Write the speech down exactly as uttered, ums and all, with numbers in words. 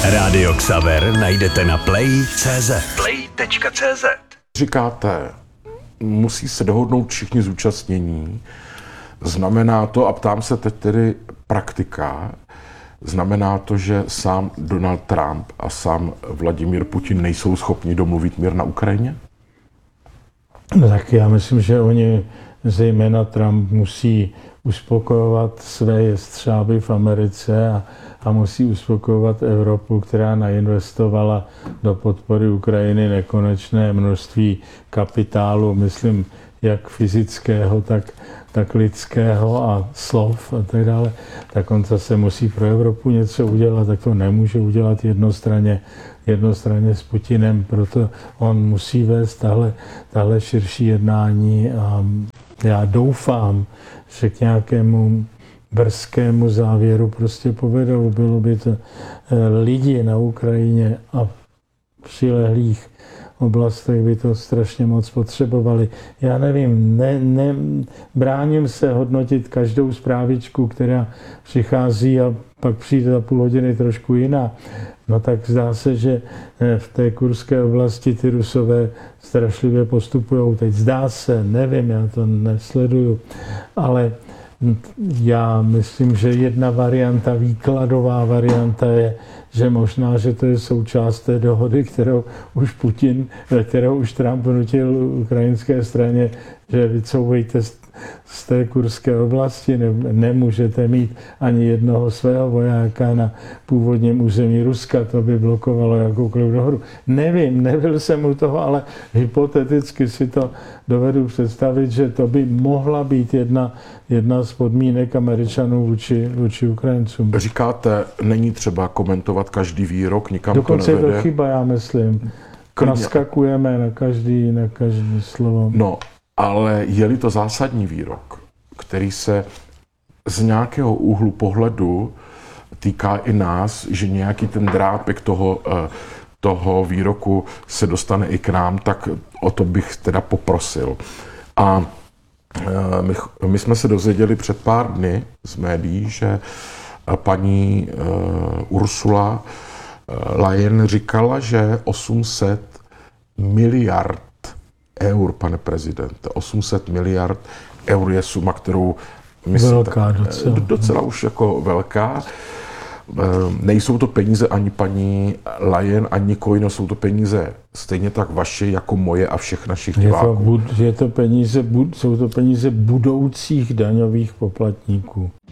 Rádio Xaver najdete na play tečka cé zet. play tečka cé zet. Říkáte, musí se dohodnout všichni zúčastnění. Znamená to, a ptám se teď tedy praktika, znamená to, že sám Donald Trump a sám Vladimír Putin nejsou schopni domluvit mír na Ukrajině? No tak já myslím, že oni, zejména Trump, musí uspokojovat své jestřáby v Americe a, a musí uspokojovat Evropu, která nainvestovala do podpory Ukrajiny nekonečné množství kapitálu, myslím, jak fyzického, tak, tak lidského a slov a tak dále. Tak on zase musí pro Evropu něco udělat, tak to nemůže udělat jednostranně, jednostranně s Putinem, proto on musí vést tahle, tahle širší jednání a já doufám, že k nějakému brzkému závěru prostě povedou. Bylo by to lidi na Ukrajině a přilehlých oblastech by to strašně moc potřebovali. Já nevím, ne, ne, bráním se hodnotit každou zprávičku, která přichází a pak přijde za půl hodiny trošku jiná. No tak zdá se, že v té kurské oblasti ty Rusové strašlivě postupují. Teď zdá se, nevím, já to nesleduju, ale já myslím, že jedna varianta, výkladová varianta je, že možná, že to je součást té dohody, kterou už Putin, kterou už Trump nutil ukrajinské straně, že vycouvejte z té kurské oblasti, ne, nemůžete mít ani jednoho svého vojáka na původním území Ruska, to by blokovalo jakoukoliv dohodu. Nevím, nebyl jsem u toho, ale hypoteticky si to dovedu představit, že to by mohla být jedna, jedna z podmínek Američanů vůči, vůči Ukrajincům. Říkáte, není třeba komentovat každý výrok, nikam Dokonce to nevede. je to chyba, já myslím. Klidně. Naskakujeme na každý, na každý slovo. No, ale je-li to zásadní výrok, který se z nějakého úhlu pohledu týká i nás, že nějaký ten drápek toho, toho výroku se dostane i k nám, tak o to bych teda poprosil. A my, my jsme se dozvěděli před pár dny z médií, že paní Ursula Leyen říkala, že osm set miliard eur, pane prezidente, osm set miliard eur je suma, kterou myslím, velká, docela. docela už jako velká. Nejsou to peníze ani paní Leyen, ani nikoho jiného, jsou to peníze stejně tak vaše, jako moje a všech našich diváků. Je to, je to peníze, jsou to peníze budoucích daňových poplatníků.